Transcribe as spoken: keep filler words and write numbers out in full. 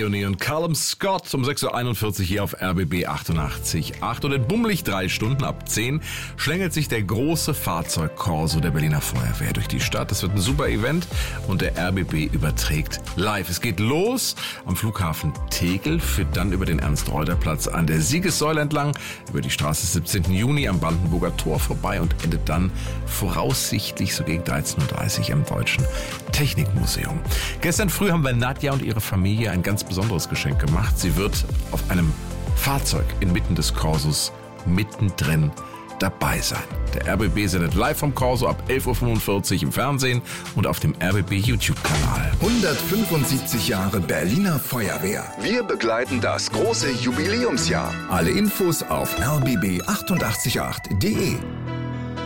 Leonie und Callum Scott um sechs Uhr einundvierzig hier auf R B B achtundachtzig Komma acht. Und in bummelig drei Stunden ab zehn schlängelt sich der große Fahrzeugkorso der Berliner Feuerwehr durch die Stadt. Das wird ein super Event und der R B B überträgt live. Es geht los am Flughafen Tegel, führt dann über den Ernst-Reuter-Platz an der Siegessäule entlang, über die Straße siebzehnten Juni am Brandenburger Tor vorbei und endet dann voraussichtlich so gegen dreizehn Uhr dreißig im Deutschen Technikmuseum. Gestern früh haben wir Nadja und ihre Familie ein ganz besonderes Geschenk gemacht. Sie wird auf einem Fahrzeug inmitten des Korsos mittendrin dabei sein. Der R B B sendet live vom Korso ab elf Uhr fünfundvierzig im Fernsehen und auf dem R B B YouTube-Kanal. hundertfünfundsiebzig Jahre Berliner Feuerwehr. Wir begleiten das große Jubiläumsjahr. Alle Infos auf r b b achtundachtzig Komma acht punkt d e.